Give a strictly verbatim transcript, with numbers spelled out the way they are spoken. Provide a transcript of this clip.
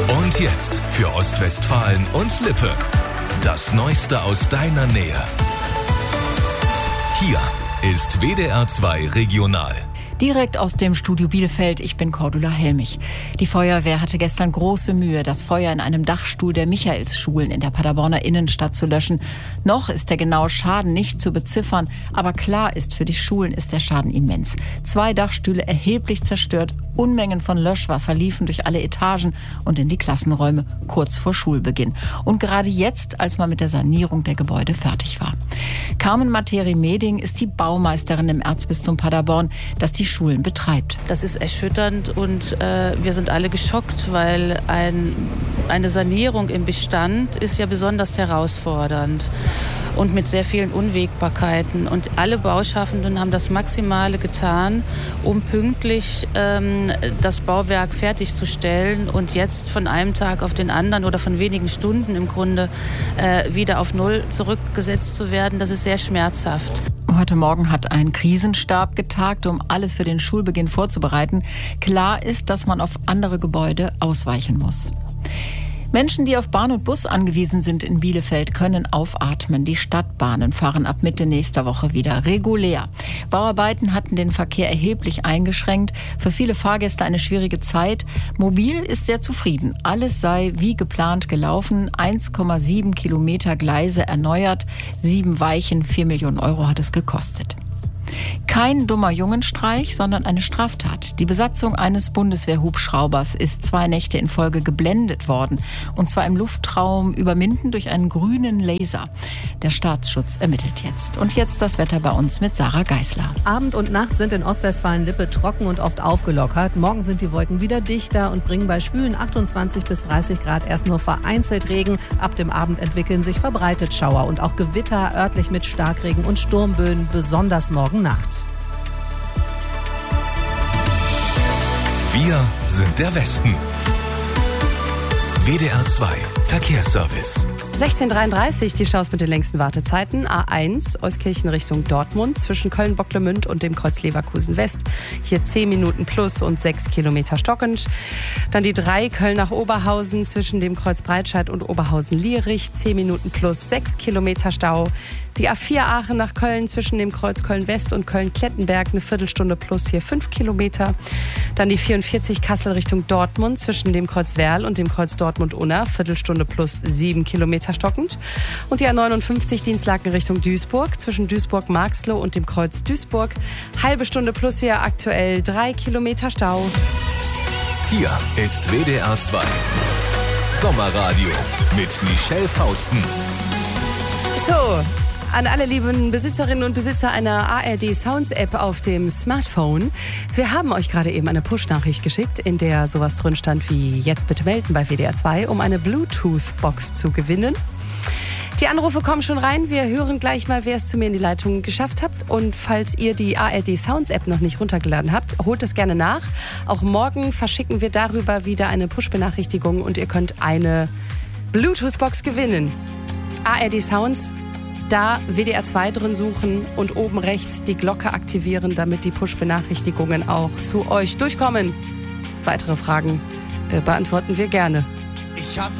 Und jetzt für Ostwestfalen und Lippe. Das Neueste aus deiner Nähe. Hier ist W D R zwei Regional. Direkt aus dem Studio Bielefeld, ich bin Cordula Helmich. Die Feuerwehr hatte gestern große Mühe, das Feuer in einem Dachstuhl der Michaelsschulen in der Paderborner Innenstadt zu löschen. Noch ist der genaue Schaden nicht zu beziffern, aber klar ist, für die Schulen ist der Schaden immens. Zwei Dachstühle erheblich zerstört, Unmengen von Löschwasser liefen durch alle Etagen und in die Klassenräume kurz vor Schulbeginn. Und gerade jetzt, als man mit der Sanierung der Gebäude fertig war. Carmen Materi-Meding ist die Baumeisterin im Erzbistum Paderborn, das die Schulen betreibt. Das ist erschütternd und äh, wir sind alle geschockt, weil ein, eine Sanierung im Bestand ist ja besonders herausfordernd und mit sehr vielen Unwägbarkeiten. Und alle Bauschaffenden haben das Maximale getan, um pünktlich ähm, das Bauwerk fertigzustellen und jetzt von einem Tag auf den anderen oder von wenigen Stunden im Grunde äh, wieder auf Null zurückgesetzt zu werden. Das ist sehr schmerzhaft. Heute Morgen hat ein Krisenstab getagt, um alles für den Schulbeginn vorzubereiten. Klar ist, dass man auf andere Gebäude ausweichen muss. Menschen, die auf Bahn und Bus angewiesen sind in Bielefeld, können aufatmen. Die Stadtbahnen fahren ab Mitte nächster Woche wieder regulär. Bauarbeiten hatten den Verkehr erheblich eingeschränkt. Für viele Fahrgäste eine schwierige Zeit. Mobil ist sehr zufrieden. Alles sei wie geplant gelaufen. eins Komma sieben Kilometer Gleise erneuert. Sieben Weichen, vier Millionen Euro hat es gekostet. Kein dummer Jungenstreich, sondern eine Straftat. Die Besatzung eines Bundeswehrhubschraubers ist zwei Nächte in Folge geblendet worden. Und zwar im Luftraum über Minden durch einen grünen Laser. Der Staatsschutz ermittelt jetzt. Und jetzt das Wetter bei uns mit Sarah Geisler. Abend und Nacht sind in Ostwestfalen-Lippe trocken und oft aufgelockert. Morgen sind die Wolken wieder dichter und bringen bei schwülen achtundzwanzig bis dreißig Grad erst nur vereinzelt Regen. Ab dem Abend entwickeln sich verbreitet Schauer und auch Gewitter, örtlich mit Starkregen und Sturmböen, besonders morgen Nacht. Wir sind der Westen. W D R zwei Verkehrsservice. sechzehn Uhr dreiunddreißig, die Staus mit den längsten Wartezeiten. A eins, Euskirchen Richtung Dortmund, zwischen Köln-Bocklemünd und dem Kreuz Leverkusen West. Hier zehn Minuten plus und sechs Kilometer stockend. Dann die drei, Köln nach Oberhausen, zwischen dem Kreuz Breitscheid und Oberhausen-Lierich, zehn Minuten plus sechs Kilometer Stau. Die A vier Aachen nach Köln, zwischen dem Kreuz Köln-West und Köln-Klettenberg, eine Viertelstunde plus, hier fünf Kilometer. Dann die vierundvierzig Kassel Richtung Dortmund, zwischen dem Kreuz Werl und dem Kreuz Dortmund-Unna, Viertelstunde plus sieben Kilometer stockend. Und die A neunundfünfzig Dienstlaken Richtung Duisburg, zwischen Duisburg-Marxloh und dem Kreuz Duisburg, halbe Stunde plus, hier aktuell drei Kilometer Stau. Hier ist W D R zwei Sommerradio mit Michelle Fausten. So, an alle lieben Besitzerinnen und Besitzer einer A R D Sounds App auf dem Smartphone. Wir haben euch gerade eben eine Push-Nachricht geschickt, in der sowas drin stand wie jetzt bitte melden bei W D R zwei, um eine Bluetooth-Box zu gewinnen. Die Anrufe kommen schon rein. Wir hören gleich mal, wer es zu mir in die Leitung geschafft hat. Und falls ihr die A R D Sounds App noch nicht runtergeladen habt, holt es gerne nach. Auch morgen verschicken wir darüber wieder eine Push-Benachrichtigung und ihr könnt eine Bluetooth-Box gewinnen. A R D Sounds, da W D R zwei drin suchen und oben rechts die Glocke aktivieren, damit die Push-Benachrichtigungen auch zu euch durchkommen. Weitere Fragen äh, beantworten wir gerne. Ich hatte